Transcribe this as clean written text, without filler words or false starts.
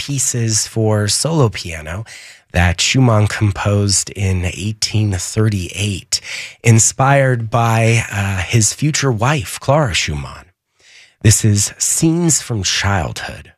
pieces for solo piano that Schumann composed in 1838, inspired by his future wife, Clara Schumann. This is Scenes from Childhood.